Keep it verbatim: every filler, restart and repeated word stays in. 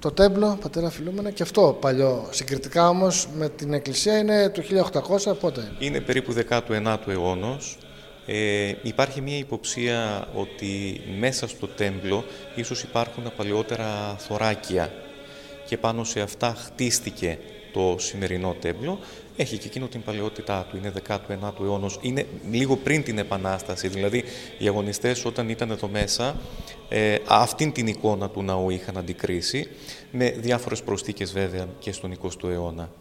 Το τέμπλο, πατέρα Φιλούμενα, και αυτό παλιό. Συγκριτικά όμως με την εκκλησία είναι του χίλια οκτακόσια, πότε? Είναι περίπου δέκατο ένατο αιώνος. Ε, υπάρχει μια υποψία ότι μέσα στο τέμπλο ίσως υπάρχουν παλαιότερα θωράκια και πάνω σε αυτά χτίστηκε το σημερινό τέμπλο. Έχει και εκείνο την παλαιότητά του, είναι δέκατο ένατο αιώνος, είναι λίγο πριν την Επανάσταση, δηλαδή οι αγωνιστές όταν ήταν εδώ μέσα ε, αυτήν την εικόνα του ναού είχαν αντικρίσει, με διάφορες προσθήκες βέβαια και στον εικοστό αιώνα.